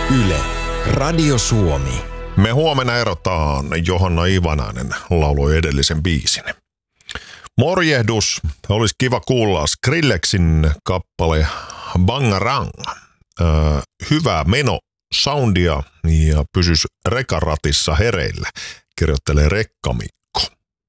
Yle, Radio Suomi. Me huomenna erotaan Johanna Ivanainen lauloi edellisen biisin. Morjehdus, olisi kiva kuulla Skrillexin kappale Bangaranga. Hyvää soundia ja pysys rekaratissa hereillä, kirjoittelee Rekkamikko.